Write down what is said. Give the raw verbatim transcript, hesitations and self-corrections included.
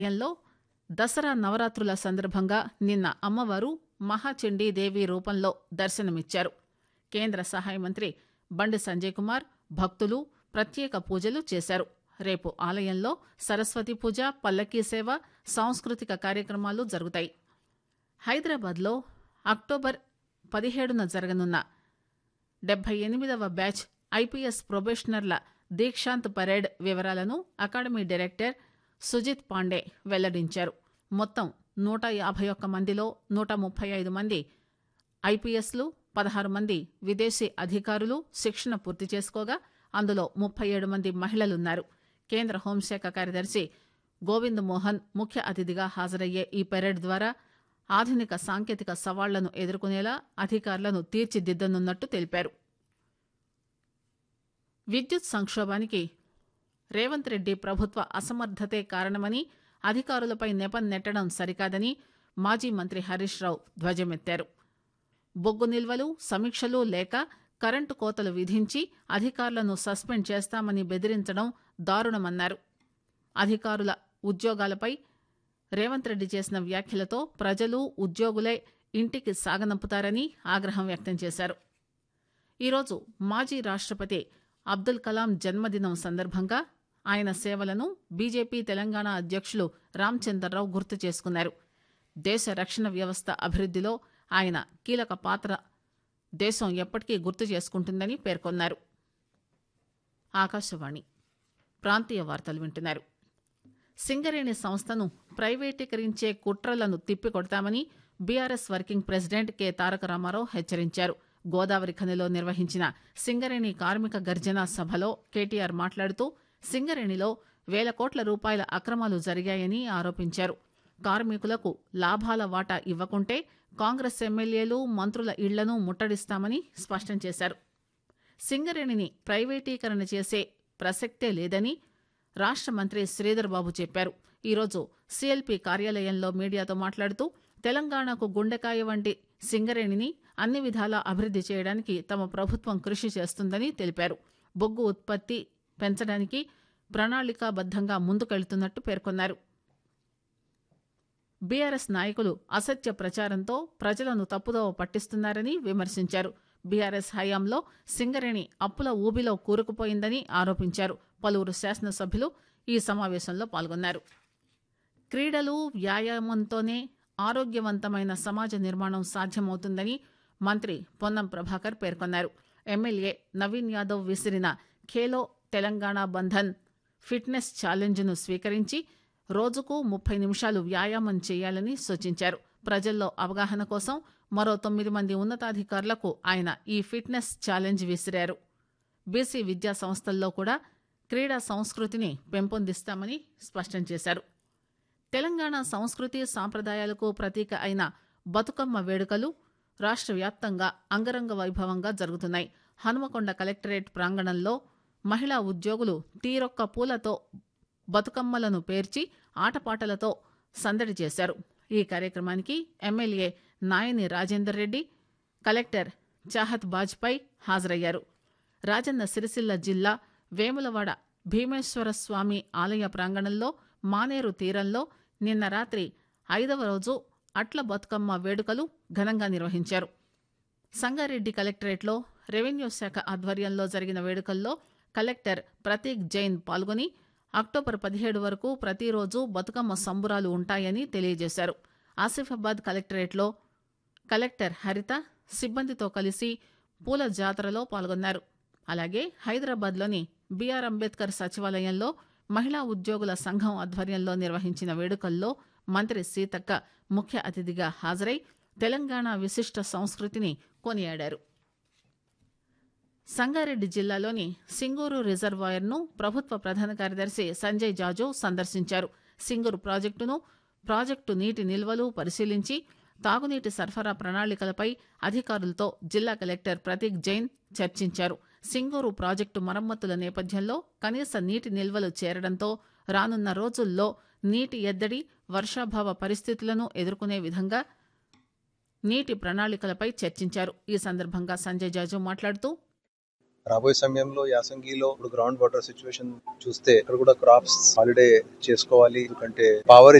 ఆలయంలో దసరా నవరాత్రుల సందర్భంగా నిన్న అమ్మవారు మహాచండీదేవి రూపంలో దర్శనమిచ్చారు. కేంద్ర సహాయ మంత్రి బండి సంజయ్ కుమార్ భక్తులు ప్రత్యేక పూజలు చేశారు. రేపు ఆలయంలో సరస్వతి పూజ, పల్లకీ సేవ, సాంస్కృతిక కార్యక్రమాలు జరుగుతాయి. హైదరాబాద్లో అక్టోబర్ పదిహేడున జరగనున్న డెబ్బై ఎనిమిదవ బ్యాచ్ ఐపీఎస్ ప్రొబేషనర్ల దీక్షాంత్ పరేడ్ వివరాలను అకాడమీ డైరెక్టర్ సుజిత్ పాండే వెల్లడించారు. మొత్తం నూట యాభై ఒక్క మందిలో నూట ముప్పై ఐదు మంది ఐపీఎస్లు, పదహారు మంది విదేశీ అధికారులు శిక్షణ పూర్తి చేసుకోగా అందులో ముప్పై ఏడు మంది మహిళలున్నారు. కేంద్ర హోంశాఖ కార్యదర్శి గోవింద్ మోహన్ ముఖ్య అతిథిగా హాజరయ్యే ఈ పెరేడ్ ద్వారా ఆధునిక సాంకేతిక సవాళ్లను ఎదుర్కొనేలా అధికారులను తీర్చిదిద్దనున్నట్టు తెలిపారు. విద్యుత్ సంక్షోభానికి రేవంత్ రెడ్డి ప్రభుత్వ అసమర్థతే కారణమని, అధికారులపై నెపం నెట్టడం సరికాదని మాజీ మంత్రి హరీష్ రావు ధ్వజమెత్తారు. బొగ్గు నిల్వలు, సమీక్షలు లేక కరెంటు కోతలు విధించి అధికారులను సస్పెండ్ చేస్తామని బెదిరించడం దారుణమన్నారు. అధికారుల ఉద్యోగాలపై రేవంత్ రెడ్డి చేసిన వ్యాఖ్యలతో ప్రజలు, ఉద్యోగులే ఇంటికి సాగనంపుతారని ఆగ్రహం వ్యక్తం చేశారు. ఈరోజు మాజీ రాష్టపతి అబ్దుల్ కలాం జన్మదినం సందర్భంగా ఆయన సేవలను బీజేపీ తెలంగాణ అధ్యక్షులు రామచందర్రావు గుర్తు చేసుకున్నారు. దేశ రక్షణ వ్యవస్థ అభివృద్దిలో ఆయన కీలక పాత్ర దేశం ఎప్పటికీ గుర్తు చేసుకుంటుందని పేర్కొన్నారు. ఆకాశవాణి ప్రాంతీయ వార్తలు వింటున్నారు. సింగరేణి సంస్థను ప్రైవేటీకరించే కుట్రలను తిప్పికొడతామని బీఆర్ఎస్ వర్కింగ్ ప్రెసిడెంట్ కె తారక రామారావు హెచ్చరించారు. గోదావరి ఖనిలో నిర్వహించిన సింగరేణి కార్మిక గర్జన సభలో కేటీఆర్ మాట్లాడుతూ సింగరేణిలో వేల కోట్ల రూపాయల అక్రమాలు జరిగాయని ఆరోపించారు. కార్మికులకు లాభాల వాటా ఇవ్వకుంటే కాంగ్రెస్ ఎమ్మెల్యేలు, మంత్రుల ఇళ్లను ముట్టడిస్తామని స్పష్టం చేశారు. సింగరేణిని ప్రైవేటీకరణ చేసే ప్రసక్తే లేదని రాష్ట మంత్రి శ్రీధర్ బాబు చెప్పారు. ఈరోజు సీఎల్పీ కార్యాలయంలో మీడియాతో మాట్లాడుతూ తెలంగాణకు గుండెకాయ వంటి సింగరేణిని అన్ని విధాలా అభివృద్ది చేయడానికి తమ ప్రభుత్వం కృషి చేస్తుందని తెలిపారు. బొగ్గు ఉత్పత్తి పెంచడానికి ప్రణాళికాబద్దంగా ముందుకెళ్తున్నట్టు పేర్కొన్నారు. బీఆర్ఎస్ నాయకులు అసత్య ప్రచారంతో ప్రజలను తప్పుదోవ పట్టిస్తున్నారని విమర్శించారు. బీఆర్ఎస్ హయాంలో సింగరేణి అప్పుల ఊబిలో కూరుకుపోయిందని ఆరోపించారు. పలువురు శాసనసభ్యులు ఈ సమావేశంలో పాల్గొన్నారు. క్రీడలు, వ్యాయామంతోనే ఆరోగ్యవంతమైన సమాజ నిర్మాణం సాధ్యమవుతుందని మంత్రి పొన్నం ప్రభాకర్ పేర్కొన్నారు. ఎమ్మెల్యే నవీన్ యాదవ్ విసిరిన ఖేలో తెలంగాణ బంధన్ ఫిట్నెస్ ఛాలెంజ్ను స్వీకరించి రోజుకు ముప్పై నిమిషాలు వ్యాయామం చేయాలని సూచించారు. ప్రజల్లో అవగాహన కోసం మరో తొమ్మిది మంది ఉన్నతాధికారులకు ఆయన ఈ ఫిట్నెస్ ఛాలెంజ్ విసిరారు. బీసీ విద్యా సంస్థల్లో కూడా క్రీడా సంస్కృతిని పెంపొందిస్తామని స్పష్టం చేశారు. తెలంగాణ సంస్కృతి సాంప్రదాయాలకు ప్రతీక అయిన బతుకమ్మ వేడుకలు రాష్ట్ర వ్యాప్తంగా అంగరంగ వైభవంగా జరుగుతున్నాయి. హనుమకొండ కలెక్టరేట్ ప్రాంగణంలో మహిళా ఉద్యోగులు తీరొక్క పూలతో బతుకమ్మలను పేర్చి ఆటపాటలతో సందడి చేశారు. ఈ కార్యక్రమానికి ఎమ్మెల్యే నాయని రాజేందర్ రెడ్డి, కలెక్టర్ చాహత్ బాజ్పై హాజరయ్యారు. రాజన్న సిరిసిల్ల జిల్లా వేములవాడ భీమేశ్వర స్వామి ఆలయ ప్రాంగణంలో మానేరు తీరంలో నిన్న రాత్రి ఐదవ రోజు అట్ల బతుకమ్మ వేడుకలు ఘనంగా నిర్వహించారు. సంగారెడ్డి కలెక్టరేట్లో రెవెన్యూ శాఖ ఆధ్వర్యంలో జరిగిన వేడుకల్లో కలెక్టర్ ప్రతీక్ జైన్ పాల్గొని అక్టోబర్ పదిహేడు వరకు ప్రతిరోజు బతుకమ్మ సంబురాలు ఉంటాయని తెలియజేశారు. ఆసిఫాబాద్ కలెక్టరేట్లో కలెక్టర్ హరిత సిబ్బందితో కలిసి పూల జాతరలో పాల్గొన్నారు. అలాగే హైదరాబాద్లోని బీఆర్ అంబేద్కర్ సచివాలయంలో మహిళా ఉద్యోగుల సంఘం ఆధ్వర్యంలో నిర్వహించిన వేడుకల్లో మంత్రి సీతక్క ముఖ్య అతిథిగా హాజరై తెలంగాణ విశిష్ట సంస్కృతిని కొనియాడారు. సంగారెడ్డి జిల్లాలోని సింగూరు రిజర్వాయర్ను ప్రభుత్వ ప్రధాన కార్యదర్శి సంజయ్ జాజు సందర్శించారు. సింగూరు ప్రాజెక్టును, ప్రాజెక్టు నీటి నిల్వలు పరిశీలించి తాగునీటి సరఫరా ప్రణాళికలపై అధికారులతో జిల్లా కలెక్టర్ ప్రతీక్ జైన్ చర్చించారు. సింగూరు ప్రాజెక్టు మరమ్మతుల నేపథ్యంలో కనీస నీటి నిల్వలు చేరడంతో రానున్న రోజుల్లో నీటి ఎద్దడి, వర్షాభావ పరిస్థితులను ఎదుర్కొనే విధంగా నీటి ప్రణాళికలపై చర్చించారు. ఈ సందర్భంగా సంజయ్ జాజు మాట్లాడుతూ రాబోయే సమయంలో యాసంగిలో ఇప్పుడు గ్రౌండ్ వాటర్ సిచ్యువేషన్ చూస్తే ఇక్కడ కూడా క్రాప్స్ హాలిడే చేసుకోవాలి, ఎందుకంటే పవర్